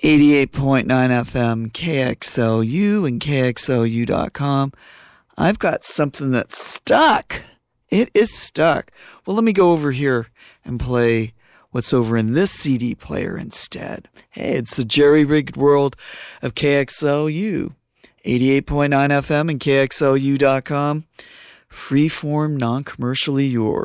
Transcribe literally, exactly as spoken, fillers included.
eighty-eight point nine F M, K X L U and K X L U dot com. I've got something that's stuck. It is stuck. Well, let me go over here and play what's over in this C D player instead. Hey, it's the jerry-rigged world of K X L U. eighty-eight point nine F M and K X L U dot com. Freeform, non-commercially yours.